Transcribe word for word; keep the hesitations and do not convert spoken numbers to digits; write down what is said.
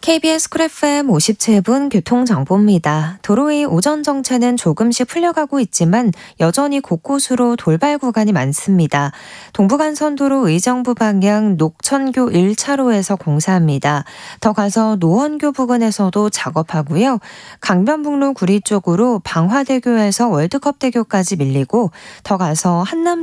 케이비에스 쿨 에프엠 오십칠 분 교통정보입니다. 도로의 오전 정체는 조금씩 풀려가고 있지만 여전히 곳곳으로 돌발 구간이 많습니다. 동부간선도로 의정부 방향 녹천교 일 차로에서 공사합니다. 더 가서 노원교 부근에서도 작업하고요. 강변북로 구리 쪽으로 방화대교에서 월드컵대교까지 밀리고 더 가서 한남